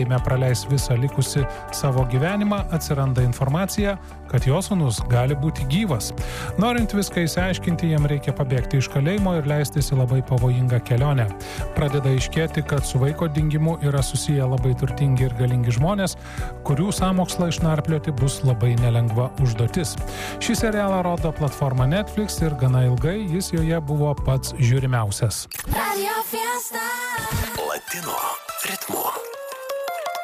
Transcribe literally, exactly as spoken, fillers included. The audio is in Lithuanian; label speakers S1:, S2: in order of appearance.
S1: praleis visą likusį savo gyvenimą, atsiranda informacija, kad jo sūnus gali būti gyvas. Norint viską įsiaiškinti, jam reikia pabėgti iš kalėjimo ir leistis į labai pavojingą kelionę. Pradeda aiškėti, kad su vaiko dingimu yra susiję labai turtingi ir galingi žmonės, kurių sąmokslą išnarplioti bus labai nelengva užduotis. Šį serialą rodo platforma Netflix ir gana ilgai jis joje buvo pats žiūrimiausias.
S2: Latino ritmu.